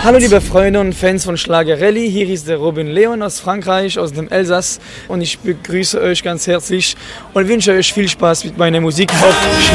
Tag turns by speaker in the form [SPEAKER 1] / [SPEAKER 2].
[SPEAKER 1] Hallo liebe Freunde und Fans von Schlagerelli, hier ist der Robin Leon aus Frankreich, aus dem Elsass und ich begrüße euch ganz herzlich und wünsche euch viel Spaß mit meiner Musik auf Schlagerelli.